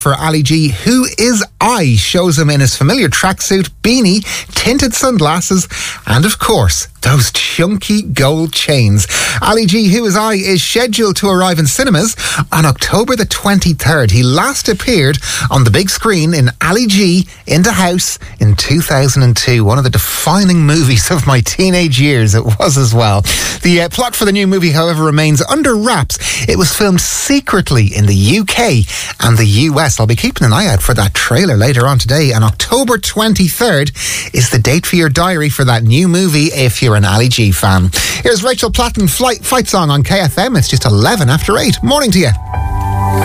For Ali G, Who Is I? Shows him in his familiar tracksuit, beanie, tinted sunglasses, and of course, those chunky gold chains. Ali G, Who Is I? Is scheduled to arrive in cinemas on October the 23rd. He last appeared on the big screen in Ali G in the House in 2002. One of the defining movies of my teenage years. It was as well. The plot for the new movie, however, remains under wraps. It was filmed secretly in the UK and the US. I'll be keeping an eye out for that trailer later on today. And October 23rd is the date for your diary for that new movie if you're an Ali G fan. Here's Rachel Platten, Fight Song on KFM. It's just 11 after 8. Morning to you.